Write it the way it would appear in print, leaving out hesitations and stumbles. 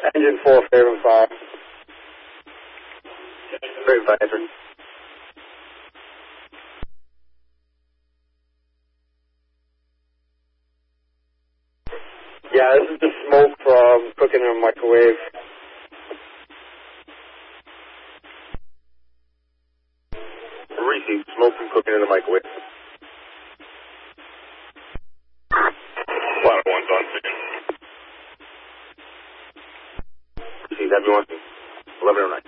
Engine 4, Fairman 5. Fairman 5, answer. Yeah, this is the smoke from cooking in a microwave. Receive smoke from cooking in the microwave. Ladder 1's on station. Receive, have you on 1109.